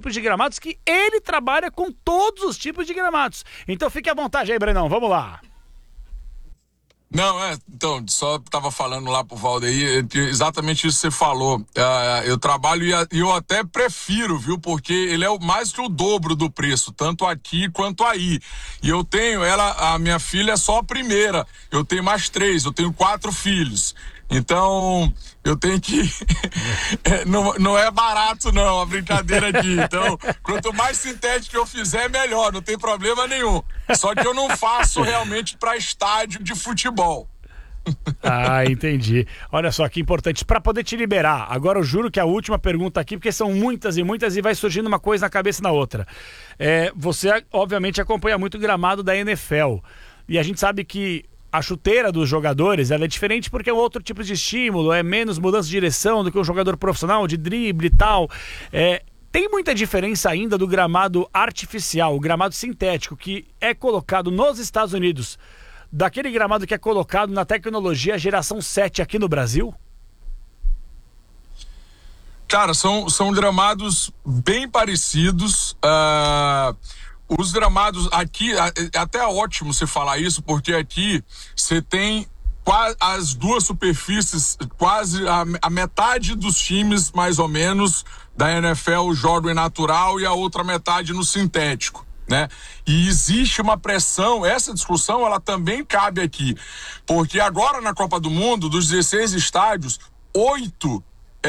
tipos de gramados, que ele trabalha com todos os tipos de gramados. Então fique à vontade aí, Brenão, vamos lá. Não, então, só tava falando lá pro Valdeir, exatamente isso que você falou. Eu trabalho e eu até prefiro, viu, porque ele é mais que o dobro do preço, tanto aqui quanto aí. E eu tenho, a minha filha é só a primeira, eu tenho mais 3, eu tenho 4 filhos. Então, eu tenho que... não é barato, não, a brincadeira aqui. Então, quanto mais sintético eu fizer, melhor, não tem problema nenhum. Só que eu não faço realmente para estádio de futebol. Ah, entendi. Olha só que importante. Para poder te liberar, agora eu juro que a última pergunta aqui, porque são muitas e vai surgindo uma coisa na cabeça na outra. Você, obviamente, acompanha muito o gramado da NFL. E a gente sabe que a chuteira dos jogadores, ela é diferente porque é um outro tipo de estímulo, é menos mudança de direção do que um jogador profissional, de drible e tal. Tem muita diferença ainda do gramado artificial, o gramado sintético, que é colocado nos Estados Unidos, daquele gramado que é colocado na tecnologia geração 7 aqui no Brasil? Cara, são gramados bem parecidos. Os gramados aqui, é até ótimo você falar isso, porque aqui você tem as duas superfícies, quase a metade dos times, mais ou menos, da NFL jogam em natural e a outra metade no sintético, né? E existe uma pressão, essa discussão ela também cabe aqui, porque agora na Copa do Mundo, dos 16 estádios, 8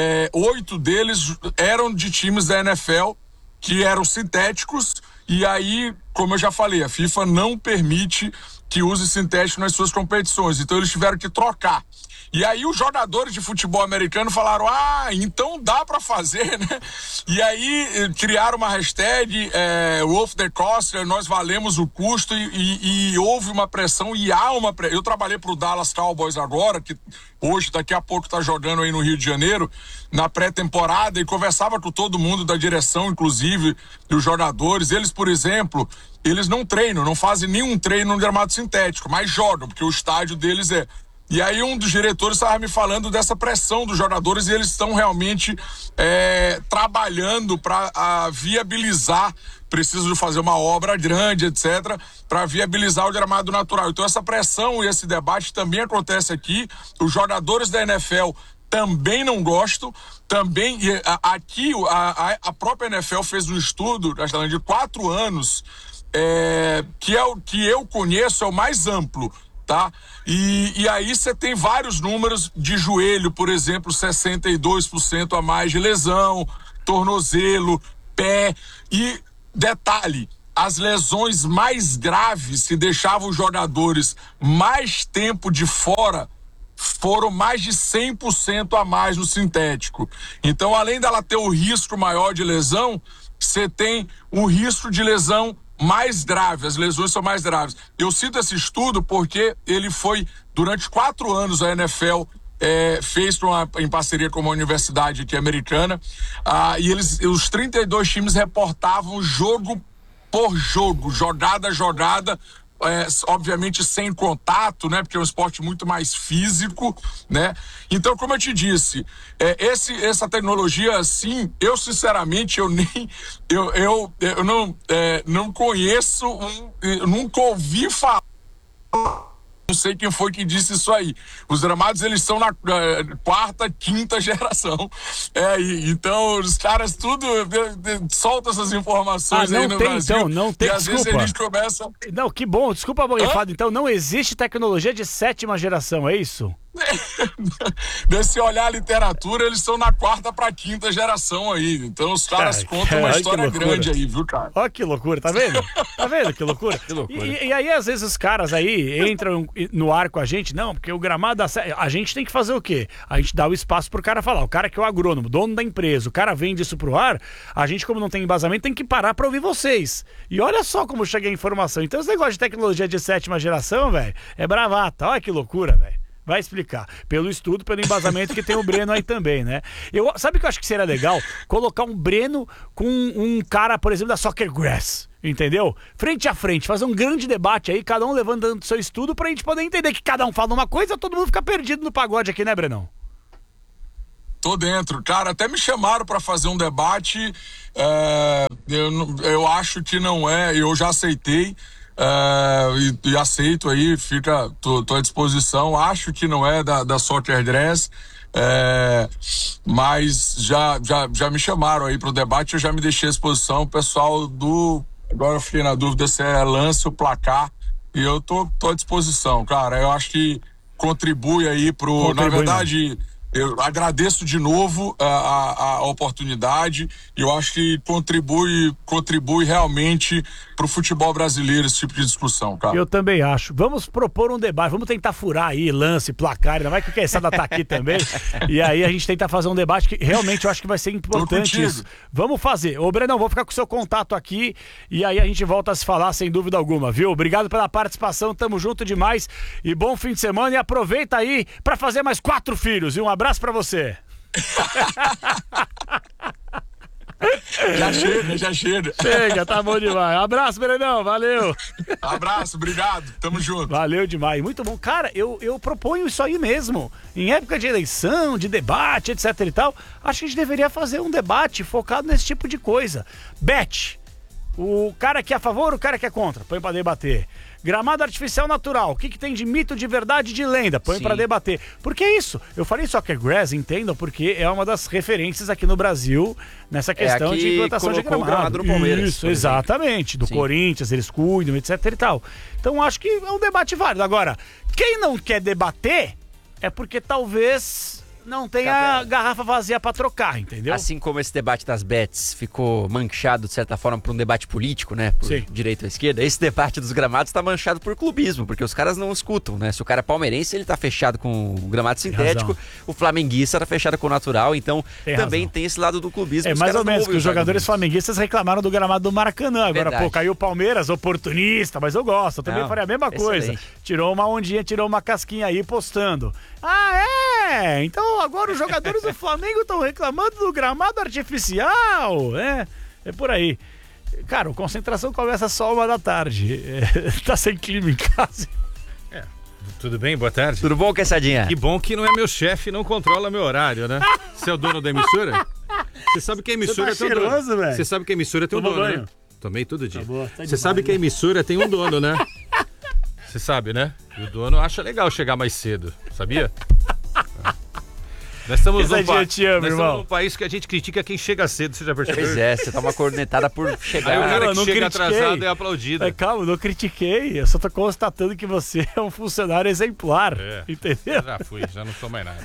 deles eram de times da NFL que eram sintéticos. E aí, como eu já falei, a FIFA não permite que use sintético nas suas competições. Então eles tiveram que trocar. E aí os jogadores de futebol americano falaram, então dá pra fazer, né? E aí criaram uma hashtag, Wolf the Cost, nós valemos o custo e houve uma pressão e há uma pressão. Eu trabalhei pro Dallas Cowboys agora, que hoje, daqui a pouco tá jogando aí no Rio de Janeiro, na pré-temporada, e conversava com todo mundo da direção, inclusive, dos jogadores. Eles, por exemplo, eles não treinam, não fazem nenhum treino no gramado sintético, mas jogam, porque o estádio deles é... E aí um dos diretores estava me falando dessa pressão dos jogadores e eles estão realmente trabalhando para viabilizar, precisam fazer uma obra grande, etc., para viabilizar o gramado natural. Então essa pressão e esse debate também acontece aqui. Os jogadores da NFL também não gostam, também aqui a própria NFL fez um estudo de 4 anos, que é o que eu conheço, é o mais amplo. Tá? E aí você tem vários números de joelho, por exemplo, 62% a mais de lesão, tornozelo, pé. E detalhe, as lesões mais graves que deixavam os jogadores mais tempo de fora foram mais de 100% a mais no sintético. Então, além dela ter o risco maior de lesão, você tem um risco de lesão mais grave, as lesões são mais graves. Eu cito esse estudo porque ele foi, durante 4 anos, a NFL fez em parceria com uma universidade aqui americana, e os 32 times reportavam jogo por jogo, jogada a jogada, obviamente sem contato, né? Porque é um esporte muito mais físico, né? Então, como eu te disse, essa tecnologia, assim, eu sinceramente, eu não conheço, eu nunca ouvi falar. Não sei quem foi que disse isso aí. Os gramados, eles são na 4ª, 5ª geração. Então, os caras tudo soltam essas informações aí no Brasil. Então, não tem, e às desculpa. vezes a gente começa... Não, que bom, desculpa, borrifado. Então, não existe tecnologia de 7ª geração, é isso? Se olhar a literatura, eles são na 4ª pra 5ª geração aí. Então os caras contam uma história grande aí, viu, cara? Olha que loucura, tá vendo? Tá vendo que loucura? Que loucura. E aí, às vezes, os caras aí entram no ar com a gente, não, porque o gramado a gente tem que fazer o quê? A gente dá o espaço pro cara falar. O cara que é o agrônomo, dono da empresa, o cara vende isso pro ar, a gente, como não tem embasamento, tem que parar pra ouvir vocês. E olha só como chega a informação. Então, esse negócio de tecnologia de 7ª geração, velho, é bravata. Olha que loucura, velho. Vai explicar. Pelo estudo, pelo embasamento que tem o Breno aí também, né? Sabe o que eu acho que seria legal? Colocar um Breno com um cara, por exemplo, da Soccer Grass, entendeu? Frente a frente, fazer um grande debate aí, cada um levantando seu estudo pra gente poder entender que cada um fala uma coisa, todo mundo fica perdido no pagode aqui, né, Brenão? Tô dentro. Cara, até me chamaram pra fazer um debate Eu acho que não é, eu já aceitei e aceito aí, tô à disposição. Acho que não é da Soccer Dress, mas já me chamaram aí para o debate, eu já me deixei à disposição. O pessoal agora eu fiquei na dúvida se é lance ou placar, e eu tô à disposição, cara. Eu acho que contribui aí na verdade. Eu agradeço de novo a oportunidade, e eu acho que contribui realmente para o futebol brasileiro esse tipo de discussão, cara. Eu também acho. Vamos propor um debate, vamos tentar furar aí, lance, placar, ainda vai que o Queçada tá aqui também, e aí a gente tenta fazer um debate que realmente eu acho que vai ser importante isso. Vamos fazer. Ô, Brenão, vou ficar com o seu contato aqui, e aí a gente volta a se falar sem dúvida alguma, viu? Obrigado pela participação, tamo junto demais, e bom fim de semana, e aproveita aí para fazer mais 4 filhos, e um abraço pra você. Já chega. Chega, tá bom demais. Abraço, Brenão, valeu. Abraço, obrigado, tamo junto. Valeu demais, muito bom. Cara, eu proponho isso aí mesmo. Em época de eleição, de debate, etc e tal, acho que a gente deveria fazer um debate focado nesse tipo de coisa. Bet, o cara que é a favor, o cara que é contra, põe pra debater. Gramado artificial natural, o que tem de mito, de verdade, de lenda? Põe pra debater. Porque é isso. Eu falei Soccer Grass, entendam, porque é uma das referências aqui no Brasil nessa questão de implantação de gramado. O gramado do Palmeiras. Isso, exatamente. Do Corinthians, eles cuidam, etc e tal. Então acho que é um debate válido. Agora, quem não quer debater é porque talvez não tenha garrafa vazia pra trocar, entendeu? Assim como esse debate das bets ficou manchado, de certa forma, por um debate político, né? Por direita ou esquerda, esse debate dos gramados tá manchado por clubismo, porque os caras não escutam, né? Se o cara é palmeirense, ele tá fechado com o gramado sintético, o flamenguista tá fechado com o natural, então também tem esse lado do clubismo. É mais ou menos, que os jogadores flamenguistas reclamaram do gramado do Maracanã. Agora, caiu o Palmeiras, oportunista, mas eu gosto, eu também faria a mesma coisa. Tirou uma ondinha, tirou uma casquinha aí postando. Então agora os jogadores do Flamengo estão reclamando do gramado artificial, é por aí. Cara, a concentração começa só 1h da tarde, tá sem clima em casa. Tudo bem? Boa tarde. Tudo bom, Queçadinha? Que bom que não é meu chefe, não controla meu horário, né? Você é o dono da emissora? Você sabe que a emissora tem um dono. Você sabe que a emissora tem um dono, né? Tomei todo dia. Você sabe que a emissora tem um dono, né? Você sabe, né? E o dono acha legal chegar mais cedo, sabia? Nós estamos num país que a gente critica quem chega cedo, você já percebeu? Pois é, você tá uma cornetada por chegar. Aí o cara que chega atrasado é aplaudido. Calma, não critiquei, eu só tô constatando que você é um funcionário exemplar, entendeu? Já fui, já não sou mais nada.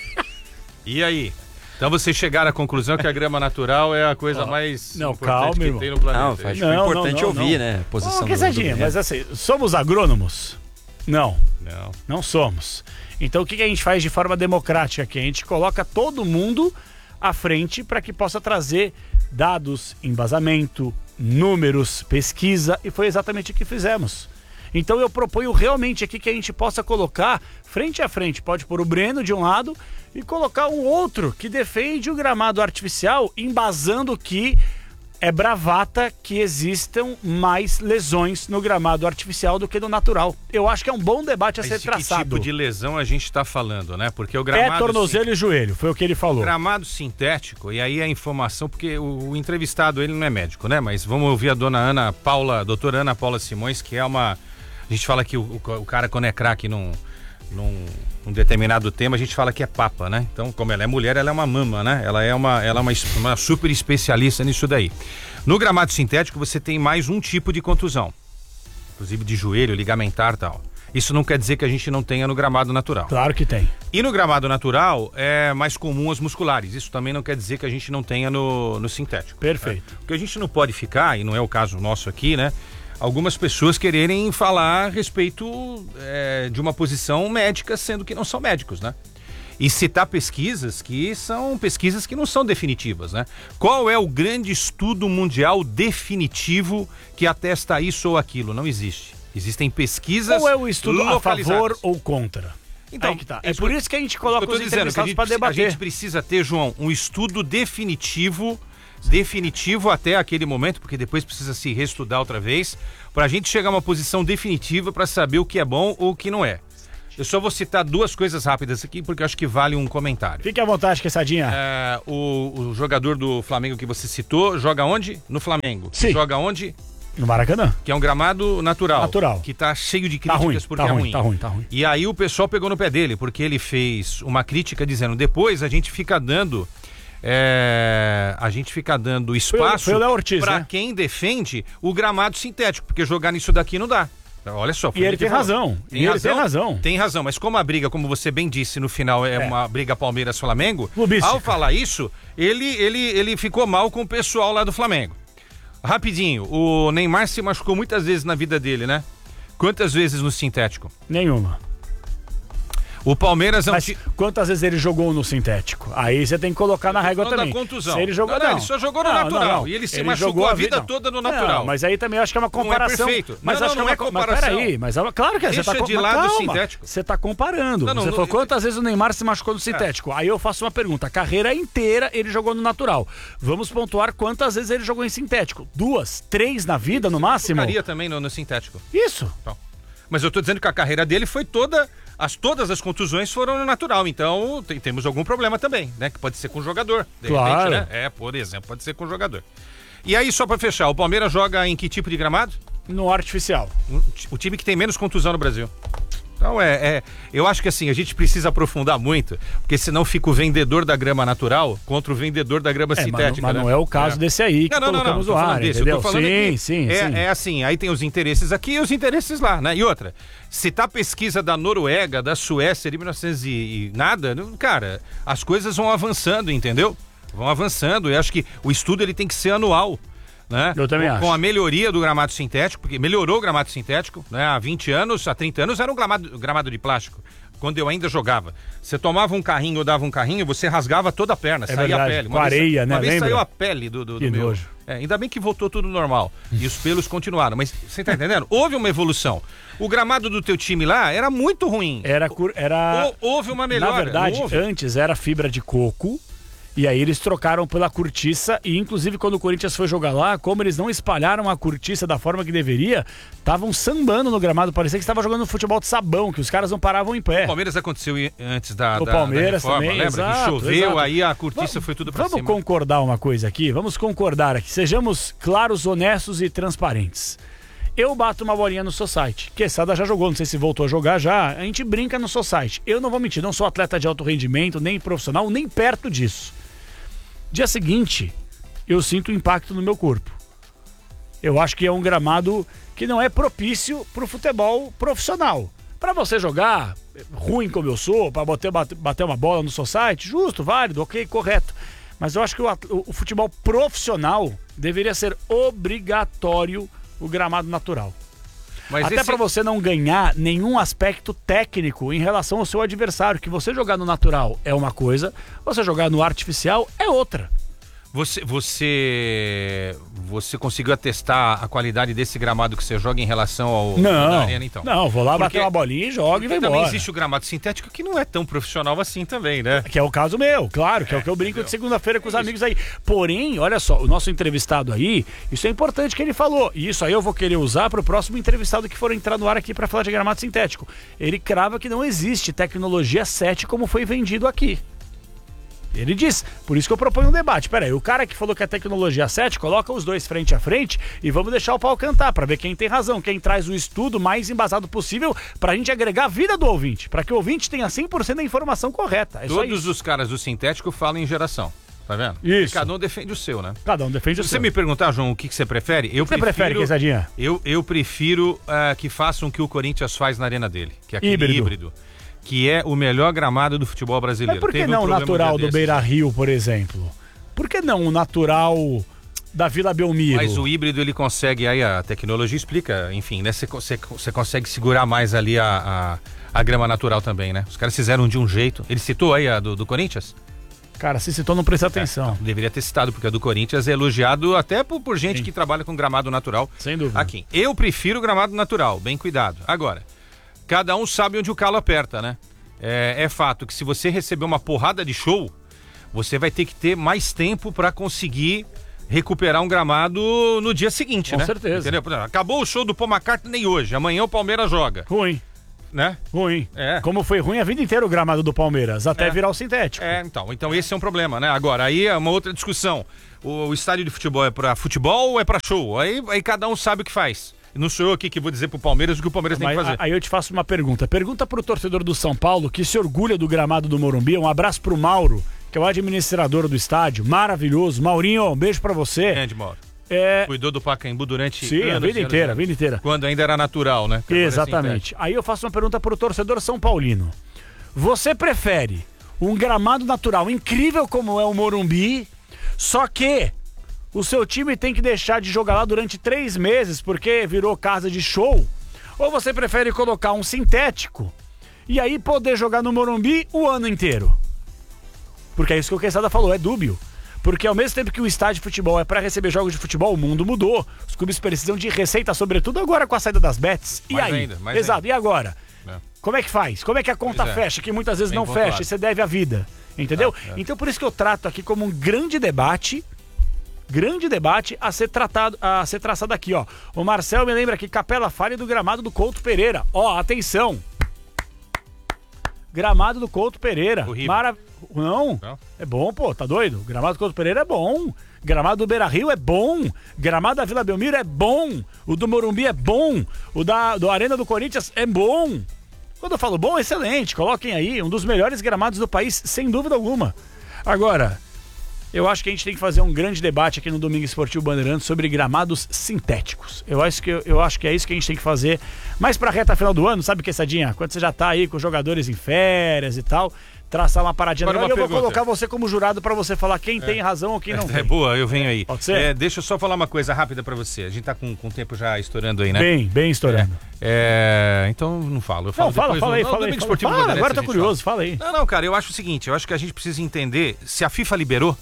E aí? Então vocês chegaram à conclusão que a grama natural é a coisa mais importante que tem no planeta. É importante ouvir, né? A posição do mas assim, somos agrônomos? Não somos. Então o que a gente faz de forma democrática aqui? A gente coloca todo mundo à frente para que possa trazer dados, embasamento, números, pesquisa, e foi exatamente o que fizemos. Então eu proponho realmente aqui que a gente possa colocar frente a frente, pode pôr o Breno de um lado e colocar um outro que defende o gramado artificial, embasando que é bravata que existam mais lesões no gramado artificial do que no natural. Eu acho que é um bom debate a ser traçado. Que tipo de lesão a gente está falando, né? Porque o gramado... tornozelo e joelho, foi o que ele falou. Gramado sintético, e aí a informação, porque o entrevistado, ele não é médico, né? Mas vamos ouvir a doutora Ana Paula Simões, que é uma... A gente fala que o cara, quando é craque num determinado tema, a gente fala que é papa, né? Então, como ela é mulher, ela é uma mama, né? Ela é uma super especialista nisso daí. No gramado sintético, você tem mais um tipo de contusão, inclusive de joelho, ligamentar e tal. Isso não quer dizer que a gente não tenha no gramado natural. Claro que tem. E no gramado natural é mais comum as musculares. Isso também não quer dizer que a gente não tenha no sintético. Perfeito. Porque a gente não pode ficar, e não é o caso nosso aqui, né? Algumas pessoas quererem falar a respeito de uma posição médica, sendo que não são médicos, né? E citar pesquisas que são pesquisas que não são definitivas, né? Qual é o grande estudo mundial definitivo que atesta isso ou aquilo? Não existe. Existem pesquisas. Qual é o estudo a favor ou contra? Então, é por isso que a gente coloca os entrevistados para debater. A gente precisa ter, João, um estudo definitivo até aquele momento, porque depois precisa se reestudar outra vez, para a gente chegar a uma posição definitiva para saber o que é bom ou o que não é. Eu só vou citar duas coisas rápidas aqui, porque eu acho que vale um comentário. Fique à vontade, Quesadinha. O jogador do Flamengo que você citou, joga onde? No Flamengo. Sim. Joga onde? No Maracanã. Que é um gramado natural. Natural. Que tá cheio de críticas porque é ruim. Tá ruim. E aí o pessoal pegou no pé dele, porque ele fez uma crítica dizendo, depois a gente fica dando espaço para quem defende o gramado sintético, porque jogar nisso daqui não dá. Olha só. E ele tem razão. Tem razão, mas como a briga, como você bem disse, no final é uma briga Palmeiras-Flamengo, ao falar isso, ele ficou mal com o pessoal lá do Flamengo. Rapidinho, o Neymar se machucou muitas vezes na vida dele, né? Quantas vezes no sintético? Nenhuma. O Palmeiras é um Mas quantas vezes ele jogou no sintético? Aí você tem que colocar na régua também. Da contusão. Se ele jogou, não, ele só jogou no natural. E ele se machucou a vida toda no natural. Não, mas aí também eu acho que é uma comparação. Não é perfeito. Mas acho que é uma comparação. Mas claro que você tá de lado sintético. Você tá comparando. Você falou quantas vezes o Neymar se machucou no sintético. Aí eu faço uma pergunta. A carreira inteira ele jogou no natural. Vamos pontuar quantas vezes ele jogou em sintético. 2, 3 na vida, no máximo? Eu jogaria também no sintético. Isso. Então. Mas eu tô dizendo que a carreira dele foi todas as contusões foram no natural, então temos algum problema também, né? Que pode ser com o jogador, de repente, né? Por exemplo, pode ser com o jogador. E aí, só pra fechar, o Palmeiras joga em que tipo de gramado? No artificial. O time que tem menos contusão no Brasil. Então eu acho que assim, a gente precisa aprofundar muito, porque senão fica o vendedor da grama natural contra o vendedor da grama sintética. Mas não é o caso desse aí que colocamos no ar, entendeu? Eu tô falando sim. É assim, aí tem os interesses aqui e os interesses lá, né? E outra, se tá a pesquisa da Noruega, da Suécia de 1900 e nada, cara, as coisas vão avançando, entendeu? Vão avançando, eu acho que o estudo ele tem que ser anual. Né? Eu também acho. Com a melhoria do gramado sintético, porque melhorou o gramado sintético, né? Há 20 anos, há 30 anos era um gramado de plástico, quando eu ainda jogava. Você tomava um carrinho ou dava um carrinho, você rasgava toda a perna, saía verdade. A pele. Com areia, né? Uma vez Lembra? saiu a pele do que meu. Nojo. Ainda bem que voltou tudo normal. E os pelos continuaram. Mas você tá entendendo? Houve uma evolução. O gramado do teu time lá era muito ruim. Houve uma melhora. Na verdade, antes era fibra de coco. E aí eles trocaram pela cortiça e inclusive quando o Corinthians foi jogar lá, como eles não espalharam a cortiça da forma que deveria, estavam sambando no gramado, parecia que estava jogando futebol de sabão, que os caras não paravam em pé. O Palmeiras aconteceu antes da Palmeiras reforma, também, lembra? Exato, que choveu, exato. Aí a cortiça foi tudo pra cima. Vamos concordar uma coisa aqui, sejamos claros, honestos e transparentes. Eu bato uma bolinha no society. Quesada já jogou, não sei se voltou a jogar já. A gente brinca no society. Eu não vou mentir, não sou atleta de alto rendimento, nem profissional, nem perto disso. Dia seguinte, eu sinto o impacto no meu corpo. Eu acho que é um gramado que não é propício pro futebol profissional. Para você jogar, ruim como eu sou, para bater uma bola no society, justo, válido, ok, correto. Mas eu acho que o futebol profissional deveria ser obrigatório o gramado natural. Mas até para você não ganhar nenhum aspecto técnico em relação ao seu adversário, que você jogar no natural é uma coisa, você jogar no artificial é outra. Você conseguiu atestar a qualidade desse gramado que você joga em relação ao da arena, então? Não, vou lá bater uma bolinha e jogo e vai embora. Também existe o gramado sintético que não é tão profissional assim também, né? Que é o caso meu, claro, que é o que eu brinco de segunda-feira com os amigos aí. Porém, olha só, o nosso entrevistado aí, isso é importante que ele falou, e isso aí eu vou querer usar para o próximo entrevistado que for entrar no ar aqui para falar de gramado sintético. Ele crava que não existe tecnologia 7 como foi vendido aqui. Ele diz, por isso que eu proponho um debate. Peraí, o cara que falou que é tecnologia 7, coloca os dois frente a frente e vamos deixar o pau cantar, pra ver quem tem razão, quem traz o estudo mais embasado possível pra gente agregar a vida do ouvinte, pra que o ouvinte tenha 100% da informação correta. Todos os caras do sintético falam em geração, tá vendo? Isso. E cada um defende o seu, né? Cada um defende o seu. Se você me perguntar, João, o que você prefere? Você prefere, Quesadinha? Eu prefiro que façam o que o Corinthians faz na arena dele, que é aquele híbrido. Que é o melhor gramado do futebol brasileiro. Mas por que não o natural do Beira-Rio, por exemplo? Por que não o natural da Vila Belmiro? Mas o híbrido ele consegue, aí a tecnologia explica, enfim, né? Você consegue segurar mais ali a grama natural também, né? Os caras fizeram de um jeito. Ele citou aí a do Corinthians? Cara, se citou, não presta atenção. Deveria ter citado, porque a do Corinthians é elogiado até por gente que trabalha com gramado natural. Sem dúvida. Aqui. Eu prefiro o gramado natural, bem cuidado. Agora, cada um sabe onde o calo aperta, né? É fato que se você receber uma porrada de show, você vai ter que ter mais tempo para conseguir recuperar um gramado no dia seguinte, né? Com certeza. Entendeu? Acabou o show do Paul McCartney hoje, amanhã o Palmeiras joga. Ruim. Né? Ruim. Como foi ruim a vida inteira o gramado do Palmeiras, até virar o sintético. Então esse é um problema, né? Agora, aí é uma outra discussão. O estádio de futebol é pra futebol ou é pra show? Aí cada um sabe o que faz. Não sou eu aqui que vou dizer pro Palmeiras o que o Palmeiras tem que fazer. Aí eu te faço uma pergunta. Pergunta pro torcedor do São Paulo que se orgulha do gramado do Morumbi. Um abraço pro Mauro, que é o administrador do estádio. Maravilhoso. Maurinho, um beijo pra você. Grande, Mauro. Cuidou do Pacaembu durante anos. A vida inteira. Quando ainda era natural, né? Exatamente. Aí eu faço uma pergunta pro torcedor São Paulino. Você prefere um gramado natural incrível como é o Morumbi, só que o seu time tem que deixar de jogar lá durante 3 meses porque virou casa de show? Ou você prefere colocar um sintético e aí poder jogar no Morumbi o ano inteiro? Porque é isso que o Quesada falou, é dúbio. Porque ao mesmo tempo que o estádio de futebol é para receber jogos de futebol, o mundo mudou. Os clubes precisam de receita, sobretudo agora com a saída das bets. E aí? Exato, e agora? Como é que faz? Como é que a conta fecha? Que muitas vezes não fecha e você deve a vida. Entendeu? Então por isso que eu trato aqui como um grande debate a ser traçado aqui, ó. O Marcel me lembra que Capela fale do gramado do Couto Pereira. Ó, atenção. Gramado do Couto Pereira. Não, é bom, pô, tá doido? Gramado do Couto Pereira é bom. Gramado do Beira-Rio é bom. Gramado da Vila Belmiro é bom. O do Morumbi é bom. O do Arena do Corinthians é bom. Quando eu falo bom, excelente. Coloquem aí, um dos melhores gramados do país, sem dúvida alguma. Agora, eu acho que a gente tem que fazer um grande debate aqui no Domingo Esportivo Bandeirantes sobre gramados sintéticos. Eu acho que é isso que a gente tem que fazer. Mas pra reta final do ano, sabe, Quessadinha? Quando você já tá aí com os jogadores em férias e tal, traçar uma paradinha. Agora, eu vou colocar você como jurado pra você falar quem tem razão ou quem não tem. É boa, eu venho aí. Pode ser? Deixa eu só falar uma coisa rápida pra você. A gente tá com o tempo já estourando aí, né? Bem estourando. Então não falo. Eu falo fala aí. Agora tô curioso, fala aí. Não, cara, eu acho o seguinte, eu acho que a gente precisa entender se a FIFA liberou,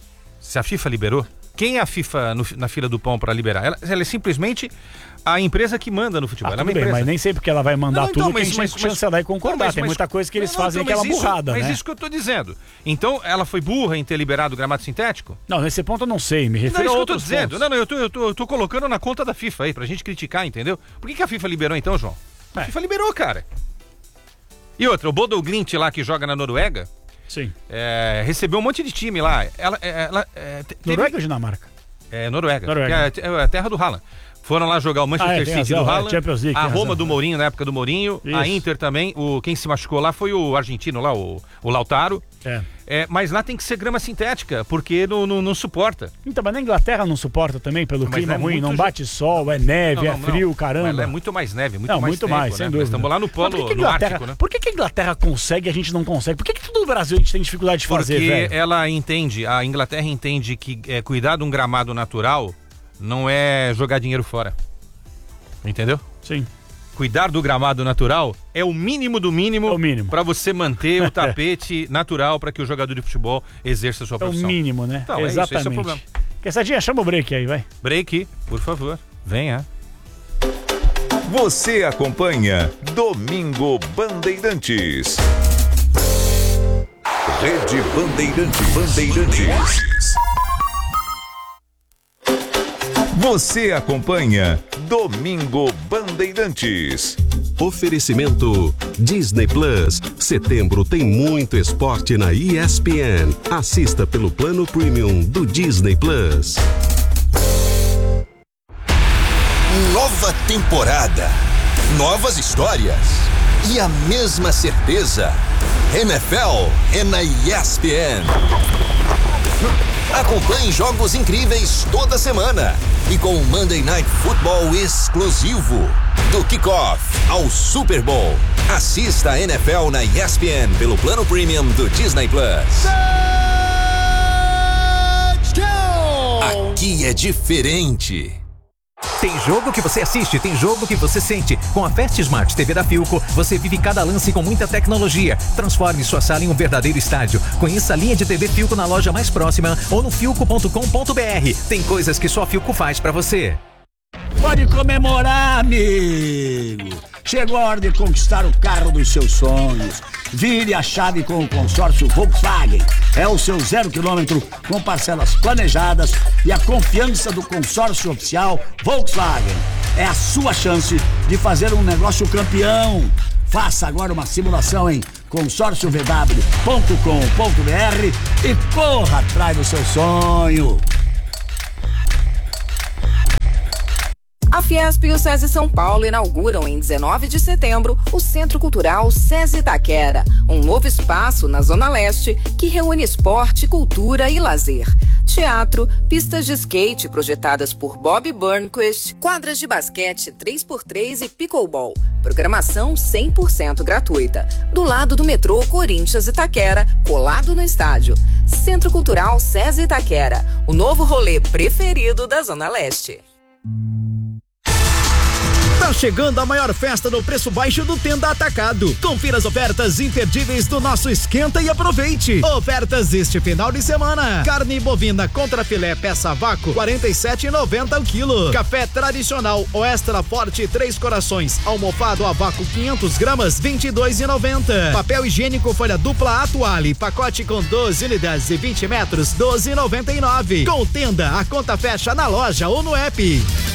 quem é a FIFA na fila do pão para liberar? Ela é simplesmente a empresa que manda no futebol. Ela é uma empresa. Mas nem sempre que ela vai mandar tudo que a gente tem que chancelar e concordar. Tem muita coisa que eles fazem que é uma burrada, né? Mas isso que eu tô dizendo. Então, ela foi burra em ter liberado o gramado sintético? Não, nesse ponto eu não sei. Me refiro a outros pontos. Não, isso que eu tô dizendo. Eu tô colocando na conta da FIFA aí, pra gente criticar, entendeu? Por que a FIFA liberou então, João? A FIFA liberou, cara. E outra, o Bodo Glimt lá que joga na Noruega, sim. Recebeu um monte de time lá. Noruega ou Dinamarca? Noruega. Que é a terra do Haaland. Foram lá jogar o Manchester City do Haaland, a Roma do Mourinho, na época do Mourinho, isso. A Inter também. Quem se machucou lá foi o argentino lá, o Lautaro. Mas lá tem que ser grama sintética, porque não suporta. Então, mas na Inglaterra não suporta também, pelo clima ruim, não bate sol, é neve, frio, caramba. Mas é muito mais neve, muito mais tempo, sem dúvida. Nós estamos lá no polo, no Ártico, né? Por que a Inglaterra consegue e a gente não consegue? Por que tudo no Brasil a gente tem dificuldade de fazer, velho? Porque a Inglaterra entende que cuidar de um gramado natural não é jogar dinheiro fora. Entendeu? Sim. Cuidar do gramado natural é o mínimo do mínimo, para você manter o tapete natural para que o jogador de futebol exerça a sua profissão. É o mínimo, né? Então, exatamente. Esse é o problema. Quessadinha, chama o break aí, vai. Break, por favor. Venha. Você acompanha Domingo Bandeirantes. Rede Bandeirantes. Você acompanha Domingo Bandeirantes. Oferecimento Disney Plus. Setembro tem muito esporte na ESPN. Assista pelo plano premium do Disney Plus. Nova temporada, novas histórias e a mesma certeza. NFL é na ESPN. Acompanhe jogos incríveis toda semana e com o Monday Night Football exclusivo. Do kickoff ao Super Bowl. Assista a NFL na ESPN pelo plano premium do Disney Plus. Aqui é diferente. Tem jogo que você assiste, tem jogo que você sente. Com a Fast Smart TV da Philco, você vive cada lance com muita tecnologia. Transforme sua sala em um verdadeiro estádio. Conheça a linha de TV Philco na loja mais próxima ou no philco.com.br. Tem coisas que só a Philco faz pra você. Pode comemorar, amigo! Chegou a hora de conquistar o carro dos seus sonhos. Vire a chave com o consórcio Volkswagen. É o seu 0 km com parcelas planejadas e a confiança do consórcio oficial Volkswagen. É a sua chance de fazer um negócio campeão. Faça agora uma simulação em consórciovw.com.br e corra atrás do seu sonho. A Fiesp e o SESI São Paulo inauguram em 19 de setembro o Centro Cultural SESI Itaquera, um novo espaço na Zona Leste que reúne esporte, cultura e lazer. Teatro, pistas de skate projetadas por Bob Burnquist, quadras de basquete 3x3 e pickleball. Programação 100% gratuita. Do lado do metrô Corinthians Itaquera, colado no estádio. Centro Cultural SESI Itaquera, o novo rolê preferido da Zona Leste. Tá chegando a maior festa no preço baixo do Tenda Atacado. Confira as ofertas imperdíveis do nosso Esquenta e aproveite. Ofertas este final de semana. Carne bovina contra filé peça a vácuo, R$ 47,90 o quilo. Café tradicional ou extra forte 3 corações, almofado a vácuo 500 gramas, R$ 22,90. Papel higiênico folha dupla Atuale, pacote com 12 unidades e 20 metros, R$ 12,99. Com Tenda, a conta fecha na loja ou no app.